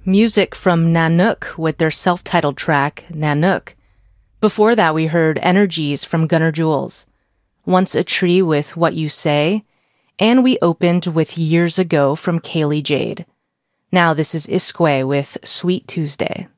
Music from Nanook with their self-titled track, Nanook. Before that, we heard Energies from Gunnar Jules, Once a Tree with What You Say, and we opened with Years Ago from Kaylee Jade. Now this is Isque with Sweet Tuesday.